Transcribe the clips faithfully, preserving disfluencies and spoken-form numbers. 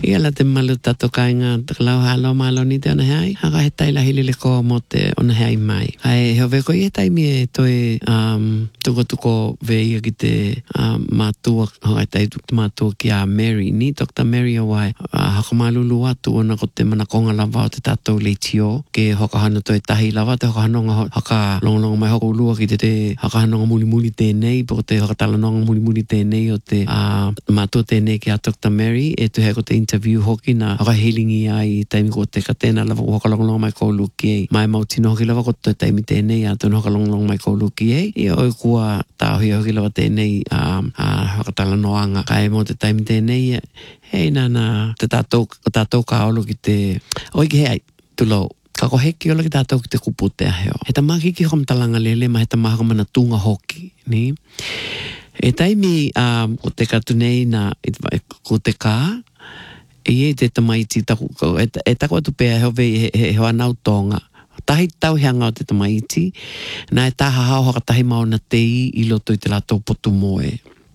Ia la te malu tato kainga lau halo malo ni te ona hei. Haka he taila hilile ko mo te ona hei mai. Ai he ove ko i he taimi e toi um, tuko tuko ve ia ki te um, mātua, haka tai tuko te mātua ki a Mary. Ni Doctor Mary o wai. Uh, haka malulu atu ona ko te manakonga lava o te tatou leitio. Ke hoka hana toi tahi lava te hoka hanonga haka longalonga mai hoka ulua ki te te haka hanonga muli muli tēnei. Po te haka talanonga muli muli tēnei o te uh, mātua tēnei ki a Doctor Mary. E tu he ko te interview hoki na haka healingi ai taimi ko te katena lava ko hoka longalonga mai ko luki ei. Mai mautino hoki lava ko te taimi tēnei a tonu hoka longalonga mai ko luki ei. Ia oi kua tāhui hoki lava tēnei um, a haka talanoanga. Kai mo te taimi tēnei hei nana te tātou, tātou ka olo ki te oi ki hei tulo. Ka ko heki ola ki tātou ki te kupu te aheo. He ta maki ki hom talanga lele ma he ta maha mana tunga hoki. Ni? E taimi um, ko te katunei na ko te kā. E e te tamaiti taku, e, e taku atu pēa heo vei he, he, he anau tonga. Tahi tau heanga o te tamaiti, na e taha hao haka tahi maona tei i loto i te lato potu moe.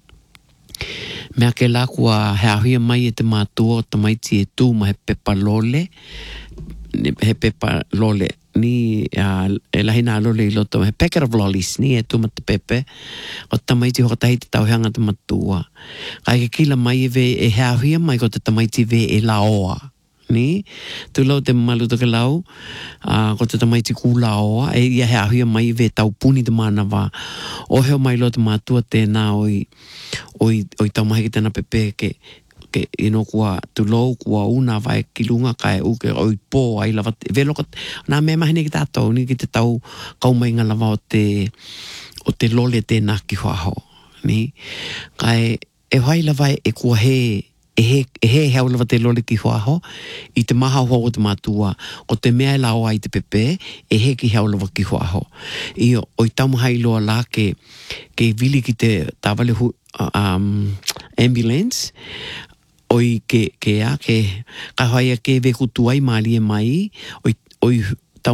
Mea ke la kua he ahuia mai e te mātua o tamaiti e tū ma he pepa lole, he pepa lole, ni uh, e lahi nā lole i loto, he packet of lollies, ni e tū ma te pepe, o tamaiti hoka tahi te tau heanga te matua. Kai ke kila mai e ve e he ahuia mai ko te tamaiti ve e la oa. Ni, tu lau te malu toke lau, uh, ko te tamaiti ku la oa, e ia he ahuia mai ve tau puni te mana wa. O heo mai lo te mātua tēnā oi, oi, oi tau mahi ki tēnā pepe ke, ke ino kua tu lau kua una vai ki lunga kai uke oi pō ai lava, velo ko, nā mea mahine ki tātou, ni ki te tau kaumainga lava o te, o te lole tēnā ki huaho. Ni, kai e vai lava e kua he, e he, e he heo lava te lole ki huaho, i te maha hoa o te mātua, o te mea e laoa i te pepe, e he ki heo lava ki huaho. I o, o i taumahai loa la ke, ke vili ki te tāwale hu, um, ambulance, oi ke, ke a, ke, ka haia ke ve kutu ai maali e mai, oi, oi,